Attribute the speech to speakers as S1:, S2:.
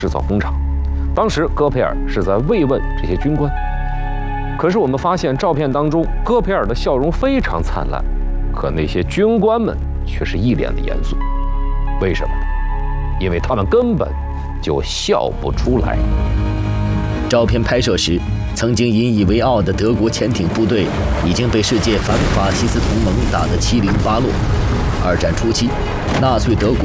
S1: 制造工厂。当时戈培尔是在慰问这些军官。可是我们发现照片当中，戈培尔的笑容非常灿烂，可那些军官们却是一脸的严肃。为什么呢？因为他们根本就笑不出来。
S2: 照片拍摄时，曾经引以为傲的德国潜艇部队已经被世界反法西斯同盟打得七零八落。二战初期，纳粹德国